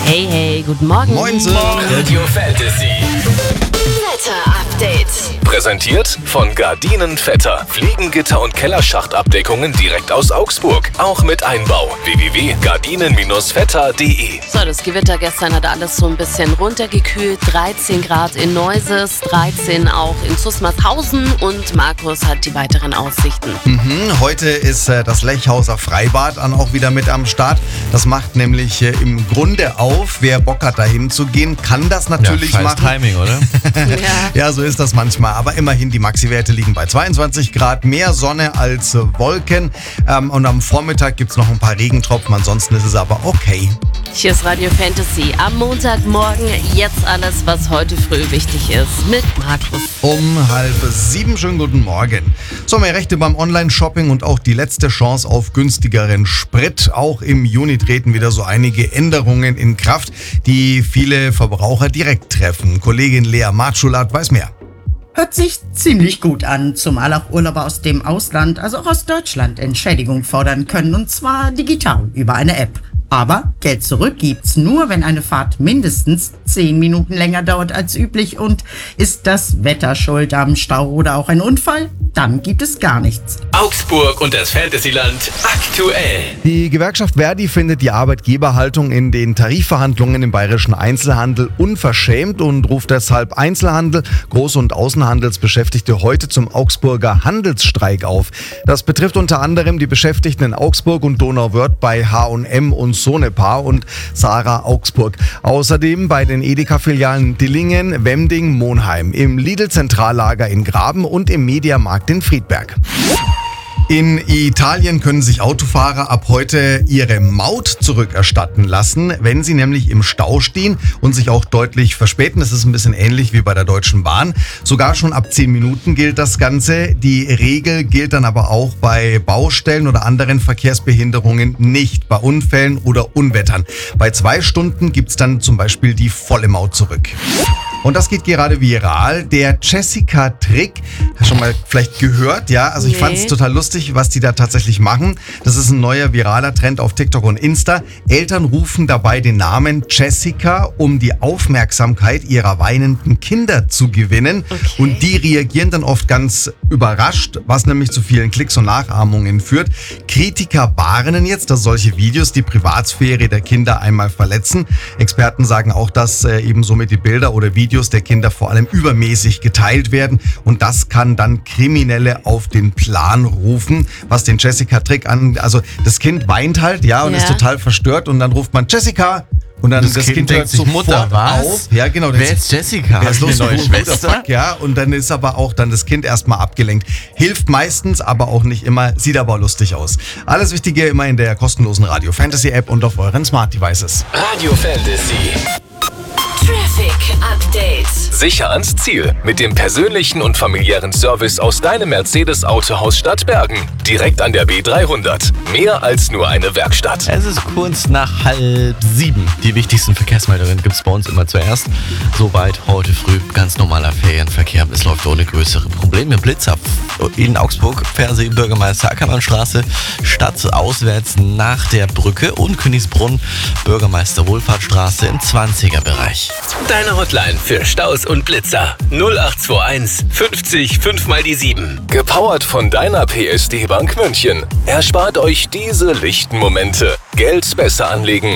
Hey, hey, guten Morgen. Moinsen. Radio Fantasy. Wetter-Update. Präsentiert von Gardinen Vetter. Fliegengitter und Kellerschachtabdeckungen direkt aus Augsburg. Auch mit Einbau. www.gardinen-vetter.de. So, das Gewitter gestern hat alles so ein bisschen runtergekühlt. 13 Grad in Neuses, 13 auch in Susmarshausen und Markus hat die weiteren Aussichten. Heute ist das Lechhauser Freibad dann auch wieder mit am Start. Das macht nämlich im Grunde auf. Wer Bock hat, dahin zu gehen, kann das natürlich scheiß machen. Timing, oder? Ja, so ist das manchmal. Aber immerhin, die Maxi-Werte liegen bei 22 Grad. Mehr Sonne als Wolken. Und am Vormittag gibt es noch ein paar Regentropfen. Ansonsten ist es aber okay. Hier ist Radio Fantasy. Am Montagmorgen jetzt alles, was heute früh wichtig ist. Mit Markus. Um 6:30. Schönen guten Morgen. So, mehr Rechte beim Online-Shopping und auch die letzte Chance auf günstigeren Sprit. Auch im Juni treten wieder so einige Änderungen in Kraft, die viele Verbraucher direkt treffen. Kollegin Lea Martschulat weiß mehr. Hört sich ziemlich gut an, zumal auch Urlauber aus dem Ausland, also auch aus Deutschland, Entschädigung fordern können, und zwar digital über eine App. Aber Geld zurück gibt's nur, wenn eine Fahrt mindestens 10 Minuten länger dauert als üblich. Und ist das Wetter schuld am Stau oder auch ein Unfall? Dann gibt es gar nichts. Augsburg und das Fantasyland aktuell. Die Gewerkschaft Verdi findet die Arbeitgeberhaltung in den Tarifverhandlungen im bayerischen Einzelhandel unverschämt und ruft deshalb Einzelhandel, Groß- und Außenhandelsbeschäftigte heute zum Augsburger Handelsstreik auf. Das betrifft unter anderem die Beschäftigten in Augsburg und Donauwörth bei H&M und Sonepar und Sarah Augsburg. Außerdem bei den Edeka-Filialen Dillingen, Wemding, Monheim, im Lidl-Zentrallager in Graben und im Mediamarkt in Friedberg. In Italien können sich Autofahrer ab heute ihre Maut zurückerstatten lassen, wenn sie nämlich im Stau stehen und sich auch deutlich verspäten. Das ist ein bisschen ähnlich wie bei der Deutschen Bahn. Sogar schon ab 10 Minuten gilt das Ganze. Die Regel gilt dann aber auch bei Baustellen oder anderen Verkehrsbehinderungen nicht, bei Unfällen oder Unwettern. Bei 2 Stunden gibt's dann zum Beispiel die volle Maut zurück. Und das geht gerade viral. Der Jessica-Trick, hast du schon mal vielleicht gehört, ja? Also ich fand es total lustig, was die da tatsächlich machen. Das ist ein neuer viraler Trend auf TikTok und Insta. Eltern rufen dabei den Namen Jessica, um die Aufmerksamkeit ihrer weinenden Kinder zu gewinnen. Okay. Und die reagieren dann oft ganz überrascht, was nämlich zu vielen Klicks und Nachahmungen führt. Kritiker warnen jetzt, dass solche Videos die Privatsphäre der Kinder einmal verletzen. Experten sagen auch, dass eben somit die Bilder oder Videos der Kinder vor allem übermäßig geteilt werden und das kann dann Kriminelle auf den Plan rufen, was den Jessica-Trick an, also das Kind weint halt, ja, und ist total verstört und dann ruft man Jessica und dann das Kind hört sich, sofort Mutter, was? auf. Ja, genau. Wer ist Jessica? Wer ist los, eine neue Schwester? Fuck, ja, und dann ist aber auch dann das Kind erstmal abgelenkt. Hilft meistens, aber auch nicht immer, sieht aber lustig aus. Alles Wichtige immer in der kostenlosen Radio Fantasy App und auf euren Smart Devices. Radio Fantasy. Traffic Update. Sicher ans Ziel mit dem persönlichen und familiären Service aus deinem Mercedes-Autohaus Stadtbergen. Direkt an der B300. Mehr als nur eine Werkstatt. Es ist kurz nach 6:30. Die wichtigsten Verkehrsmeldungen gibt es bei uns immer zuerst. Soweit heute früh ganz normaler Ferienverkehr. Es läuft ohne größere Probleme. Blitzer in Augsburg, Pfersee, Bürgermeister Ackermannstraße, Stadt auswärts nach der Brücke und Königsbrunn, Bürgermeister Wohlfahrtsstraße im 20er-Bereich. Deine Hotline für Staus und Blitzer. 0821 50 5 mal die 7. Gepowert von deiner PSD Bank München. Erspart euch diese lichten Momente. Geld besser anlegen